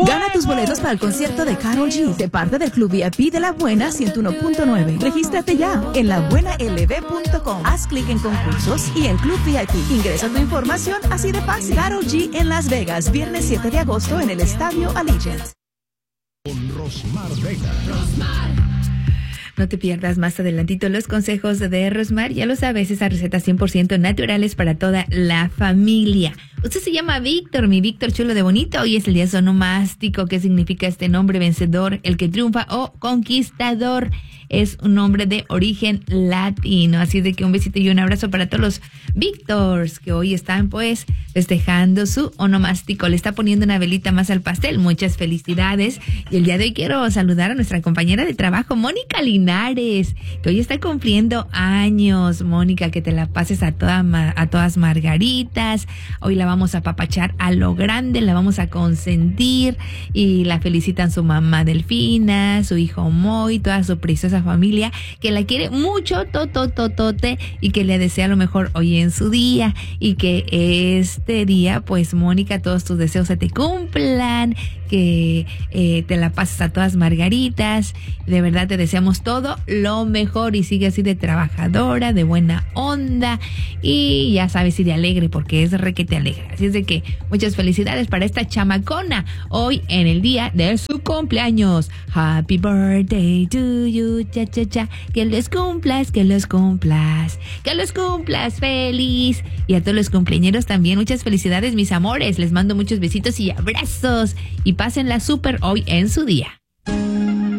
Gana tus boletos para el concierto de Karol G de parte del Club VIP de La Buena 101.9. Regístrate ya en labuenalb.com. Haz clic en concursos y en Club VIP. Ingresa tu información así de fácil. Karol G en Las Vegas, viernes 7 de agosto en el Estadio Allegiant. Con Rosmar Vega. No te pierdas más adelantito los consejos de Rosmar. Ya lo sabes, esas recetas 100% naturales para toda la familia. Usted se llama Víctor, mi Víctor chulo de bonito. Hoy es el día onomástico. ¿Qué significa este nombre? Vencedor, el que triunfa o conquistador. Es un nombre de origen latino. Así de que un besito y un abrazo para todos los Víctors que hoy están pues festejando su onomástico. Le está poniendo una velita más al pastel. Muchas felicidades. Y el día de hoy quiero saludar a nuestra compañera de trabajo, Mónica Linares, que hoy está cumpliendo años. Mónica, que te la pases a todas margaritas. Hoy la vamos a apapachar a lo grande, la vamos a consentir y la felicitan su mamá Delfina, su hijo Moy, toda su preciosa familia que la quiere mucho, totototote, y que le desea lo mejor hoy en su día y que este día, pues Mónica, todos tus deseos se te cumplan, que te la pases a todas margaritas. De verdad te deseamos todo lo mejor y sigue así de trabajadora, de buena onda y ya sabes, y de alegre, porque es requete alegre. Así es de que muchas felicidades para esta chamacona hoy en el día de su cumpleaños. Happy birthday to you, cha cha cha. Que los cumplas, que los cumplas, que los cumplas feliz. Y a todos los cumpleañeros también muchas felicidades, mis amores. Les mando muchos besitos y abrazos y pásenla súper hoy en su día.